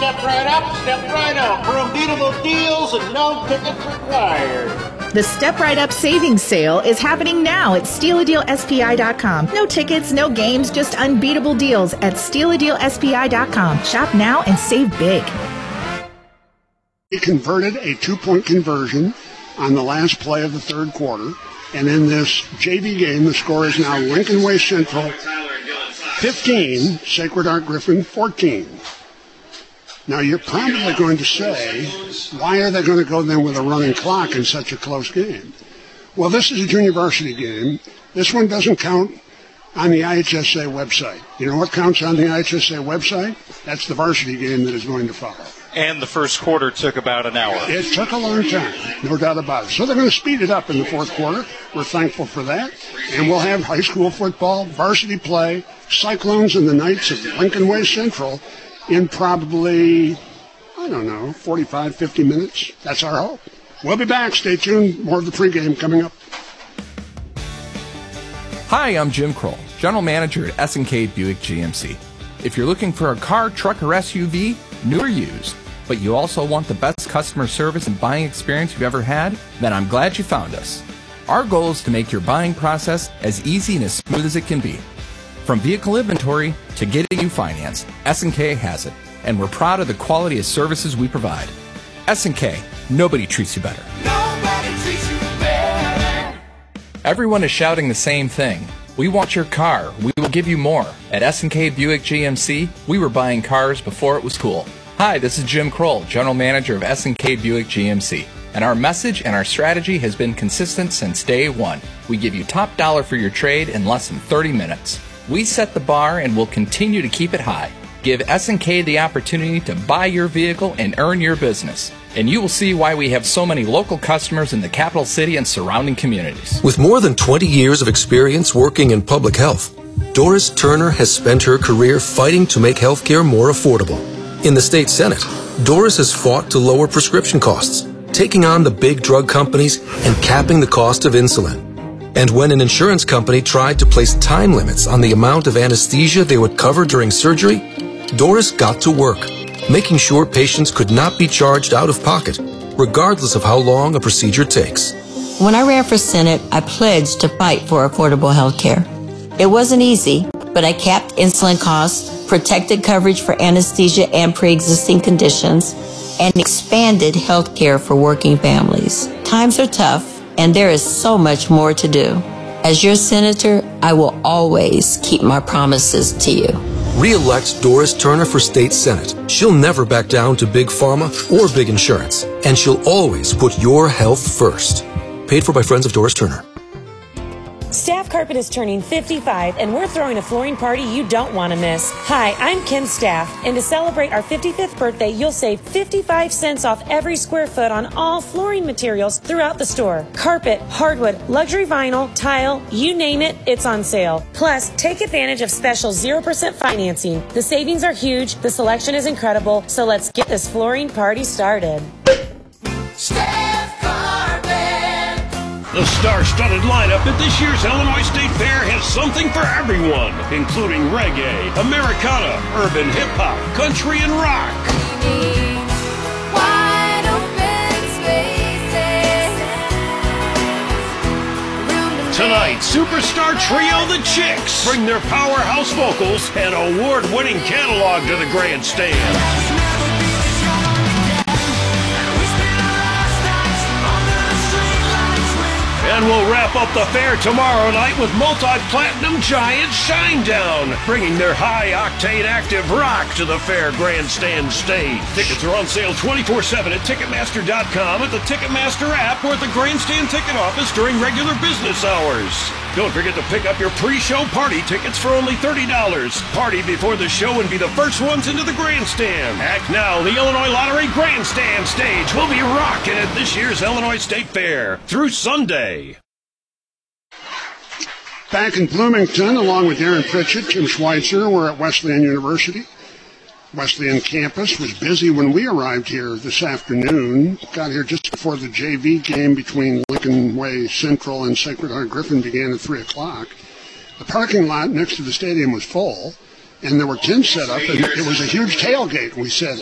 step right up, step right out for unbeatable deals and no tickets required. The Step Right Up Savings Sale is happening now at StealADealSPI.com. No tickets, no games, just unbeatable deals at StealADealSPI.com. Shop now and save big. He converted a 2-point conversion on the last play of the third quarter. And in this JV game, the score is now Lincoln Way Central 15, Sacred Heart Griffin 14. Now, you're probably going to say, why are they going to go then with a running clock in such a close game? Well, this is a junior varsity game. This one doesn't count on the IHSA website. You know what counts on the IHSA website? That's the varsity game that is going to follow. And the first quarter took about an hour. It took a long time, no doubt about it. So they're going to speed it up in the fourth quarter. We're thankful for that. And we'll have high school football, varsity play, Cyclones and the Knights of Lincoln Way Central in probably, 45, 50 minutes. That's our hope. We'll be back. Stay tuned. More of the pregame coming up. Hi, I'm Jim Kroll, General Manager at S&K Buick GMC. If you're looking for a car, truck, or SUV, new or used, but you also want the best customer service and buying experience you've ever had, then I'm glad you found us. Our goal is to make your buying process as easy and as smooth as it can be. From vehicle inventory to getting you financed, S&K has it, and we're proud of the quality of services we provide. S&K, nobody treats you better. Nobody treats you better. Everyone is shouting the same thing. We want your car. We will give you more. At S&K Buick GMC, we were buying cars before it was cool. Hi, this is Jim Kroll, General Manager of S&K Buick GMC. And our message and our strategy has been consistent since day one. We give you top dollar for your trade in less than 30 minutes. We set the bar and will continue to keep it high. Give S&K the opportunity to buy your vehicle and earn your business. And you will see why we have so many local customers in the capital city and surrounding communities. With more than 20 years of experience working in public health, Doris Turner has spent her career fighting to make healthcare more affordable. In the state Senate, Doris has fought to lower prescription costs, taking on the big drug companies and capping the cost of insulin. And when an insurance company tried to place time limits on the amount of anesthesia they would cover during surgery, Doris got to work, making sure patients could not be charged out of pocket, regardless of how long a procedure takes. When I ran for Senate, I pledged to fight for affordable health care. It wasn't easy, but I capped insulin costs, protected coverage for anesthesia and pre-existing conditions, and expanded health care for working families. Times are tough, and there is so much more to do. As your senator, I will always keep my promises to you. Re-elect Doris Turner for state senate. She'll never back down to big pharma or big insurance, and she'll always put your health first. Paid for by Friends of Doris Turner. Staff Carpet is turning 55, and we're throwing a flooring party you don't want to miss. Hi, I'm Kim Staff, and to celebrate our 55th birthday, you'll save 55 cents off every square foot on all flooring materials throughout the store. Carpet, hardwood, luxury vinyl, tile, you name it, it's on sale. Plus, take advantage of special 0% financing. The savings are huge, the selection is incredible, so let's get this flooring party started. Staff Carpet. The star-studded lineup at this year's Illinois State Fair has something for everyone, including reggae, Americana, urban hip-hop, country, and rock. Wide open spaces. Tonight, superstar trio The Chicks bring their powerhouse vocals and award-winning catalog to the grandstand. And we'll wrap up the fair tomorrow night with multi-platinum giant Shinedown, bringing their high-octane active rock to the fair grandstand stage. Tickets are on sale 24/7 at Ticketmaster.com, at the Ticketmaster app, or at the grandstand ticket office during regular business hours. Don't forget to pick up your pre-show party tickets for only $30. Party before the show and be the first ones into the grandstand. Act now, the Illinois Lottery grandstand stage will be rocking at this year's Illinois State Fair through Sunday. Back in Bloomington, along with Aaron Pritchett, Kim Schweitzer, we're at Wesleyan University. Wesleyan campus was busy when we arrived here this afternoon. Got here just before the JV game between Lincoln Way Central and Sacred Heart Griffin began at 3 o'clock. The parking lot next to the stadium was full, and there were tents set up, and it was a huge tailgate. We said,